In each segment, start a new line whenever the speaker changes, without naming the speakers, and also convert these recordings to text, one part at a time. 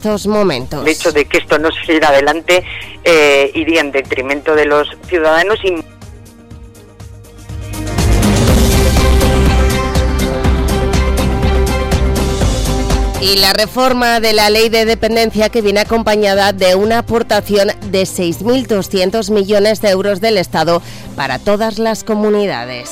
estos momentos.
El hecho de que esto no siguiera adelante iría en detrimento de los ciudadanos y...
Y la reforma de la ley de dependencia, que viene acompañada de una aportación de 6.200 millones de euros del Estado para todas las comunidades.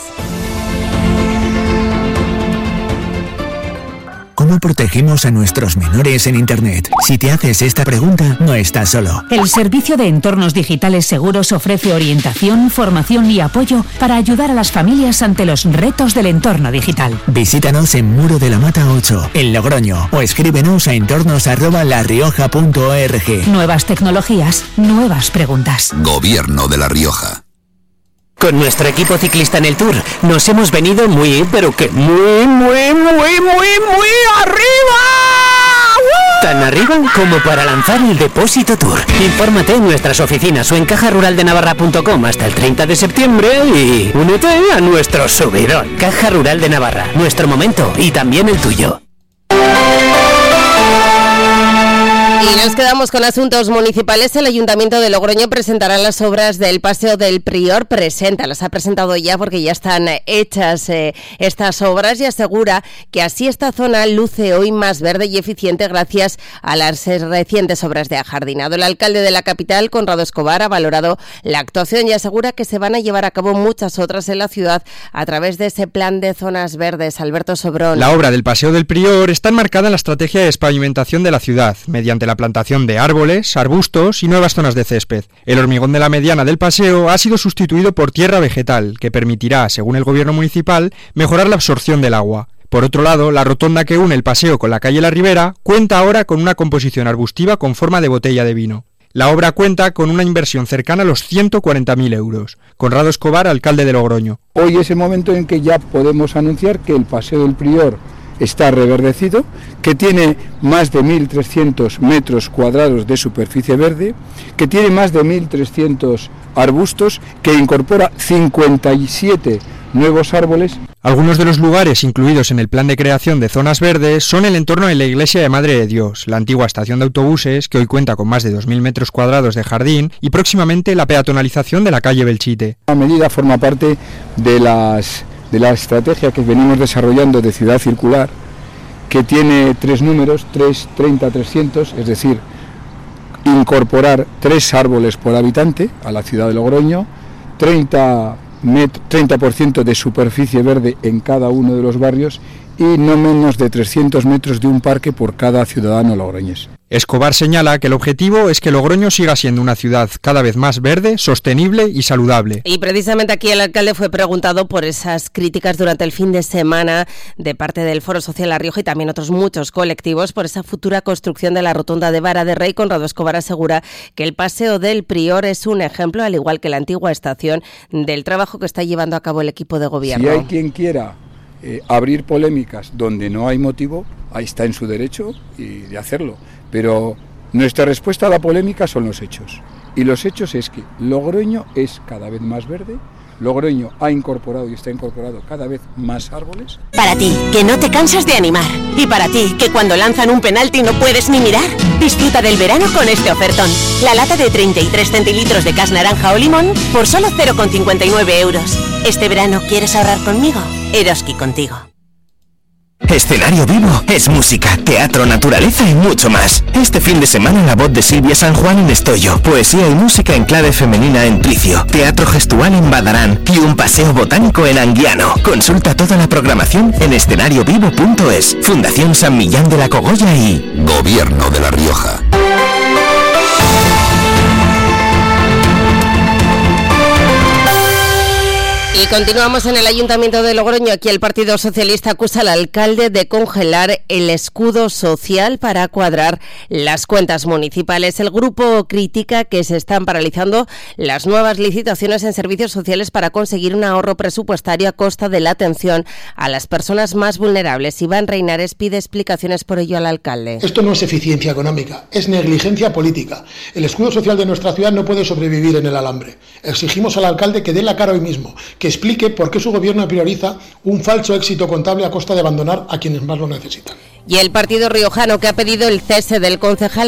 ¿Cómo protegemos a nuestros menores en Internet? Si te haces esta pregunta, no estás solo.
El Servicio de Entornos Digitales Seguros ofrece orientación, formación y apoyo para ayudar a las familias ante los retos del entorno digital.
Visítanos en Muro de la Mata 8, en Logroño, o escríbenos a entornos@larioja.org.
Nuevas tecnologías, nuevas preguntas.
Gobierno de La Rioja.
Con nuestro equipo ciclista en el Tour nos hemos venido muy, pero que muy arriba. Tan arriba como para lanzar el Depósito Tour. Infórmate en nuestras oficinas o en cajaruraldenavarra.com hasta el 30 de septiembre y únete a nuestro subidón. Caja Rural de Navarra, nuestro momento y también el tuyo.
Y nos quedamos con asuntos municipales. El Ayuntamiento de Logroño presentará las obras del Paseo del Prior. Las ha presentado ya porque ya están hechas estas obras, y asegura que así esta zona luce hoy más verde y eficiente gracias a las recientes obras de ajardinado. El alcalde de la capital, Conrado Escobar, ha valorado la actuación y asegura que se van a llevar a cabo muchas otras en la ciudad a través de ese plan de zonas verdes. Alberto Sobrón.
La obra del Paseo del Prior está enmarcada en la estrategia de despavimentación de la ciudad, mediante la plantación de árboles, arbustos y nuevas zonas de césped. El hormigón de la mediana del paseo ha sido sustituido por tierra vegetal, que permitirá, según el gobierno municipal, mejorar la absorción del agua. Por otro lado, la rotonda que une el paseo con la calle La Ribera cuenta ahora con una composición arbustiva con forma de botella de vino. La obra cuenta con una inversión cercana a los 140.000 euros. Conrado Escobar, alcalde de Logroño.
Hoy es el momento en que ya podemos anunciar que el Paseo del Prior está reverdecido, que tiene más de 1.300 metros cuadrados de superficie verde, que tiene más de 1.300 arbustos, que incorpora 57 nuevos árboles.
Algunos de los lugares incluidos en el plan de creación de zonas verdes son el entorno de la iglesia de Madre de Dios, la antigua estación de autobuses, que hoy cuenta con más de 2.000 metros cuadrados de jardín, y próximamente la peatonalización de la calle Belchite.
La medida forma parte de la estrategia que venimos desarrollando de ciudad circular, que tiene 3 números, 30-300, es decir, incorporar 3 árboles por habitante a la ciudad de Logroño, 30% de superficie verde en cada uno de los barrios y no menos de 300 metros de un parque por cada ciudadano logroñés.
Escobar señala que el objetivo es que Logroño siga siendo una ciudad cada vez más verde, sostenible y saludable.
Y precisamente aquí el alcalde fue preguntado por esas críticas durante el fin de semana de parte del Foro Social La Rioja y también otros muchos colectivos por esa futura construcción de la rotonda de Vara de Rey. Conrado Escobar asegura que el Paseo del Prior es un ejemplo, al igual que la antigua estación, del trabajo que está llevando a cabo el equipo de gobierno.
Si hay quien quiera abrir polémicas donde no hay motivo, ahí está en su derecho y de hacerlo. Pero nuestra respuesta a la polémica son los hechos. Y los hechos es que Logroño es cada vez más verde, Logroño ha incorporado y está incorporado cada vez más árboles.
Para ti, que no te cansas de animar. Y para ti, que cuando lanzan un penalti no puedes ni mirar. Disfruta del verano con este ofertón. La lata de 33 centilitros de Cas naranja o limón por solo 0,59 euros. ¿Este verano quieres ahorrar conmigo? Eroski contigo.
Escenario Vivo es música, teatro, naturaleza y mucho más. Este fin de semana la voz de Silvia San Juan en Estoyo, poesía y música en clave femenina en Tricio, teatro gestual en Badarán y un paseo botánico en Anguiano. Consulta toda la programación en escenariovivo.es. Fundación San Millán de la Cogolla y
Gobierno de La Rioja.
Y continuamos en el Ayuntamiento de Logroño. Aquí el Partido Socialista acusa al alcalde de congelar el escudo social para cuadrar las cuentas municipales. El grupo critica que se están paralizando las nuevas licitaciones en servicios sociales para conseguir un ahorro presupuestario a costa de la atención a las personas más vulnerables. Iván Reinares pide explicaciones por ello al alcalde.
Esto no es eficiencia económica, es negligencia política. El escudo social de nuestra ciudad no puede sobrevivir en el alambre. Exigimos al alcalde que dé la cara hoy mismo, que explique por qué su gobierno prioriza un falso éxito contable a costa de abandonar a quienes más lo necesitan.
Y el partido riojano, que ha pedido el cese del concejal